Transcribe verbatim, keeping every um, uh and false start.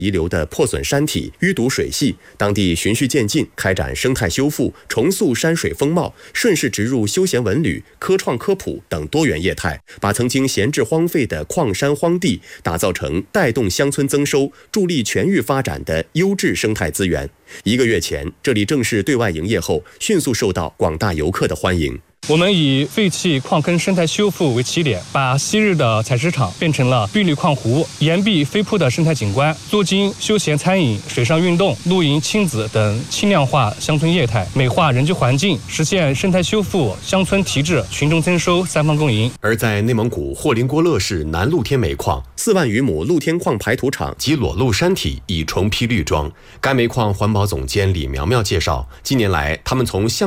遗留的破损山体、淤堵水系，当地循序渐进开展生态修复，重塑山水风貌，顺势植入休闲文旅、科创科普等多元业态，把曾经闲置荒废的矿山荒地打造成带动乡村增收、助力全域发展的优质生态资源。一个月前，这里正式对外营业后，迅速受到广大游客的欢迎。 我们以废弃矿坑生态修复为起点，把昔日的采石场变成了碧绿矿湖、岩壁飞瀑的生态景观，做精休闲餐饮、水上运动、露营、亲子等轻量化乡村业态，美化人居环境，实现生态修复、乡村提质、群众增收三方共赢。 而在内蒙古霍林郭勒市南露天煤矿，四万余亩露天矿排土场及裸露山体已重披绿装。该煤矿环保总监李苗苗介绍，近年来他们从乡